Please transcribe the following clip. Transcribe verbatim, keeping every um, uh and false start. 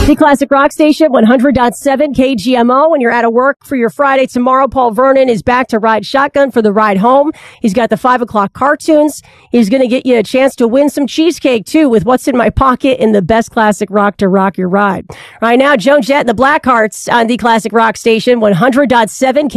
The Classic Rock Station, one hundred point seven K G M O. When you're out of work for your Friday tomorrow, Paul Vernon is back to ride shotgun for the ride home. He's got the five o'clock cartoons. He's going to get you a chance to win some cheesecake, too, with What's in My Pocket and the best classic rock to rock your ride. Right now, Joan Jett and the Blackhearts on the Classic Rock Station, one hundred point seven K G M O.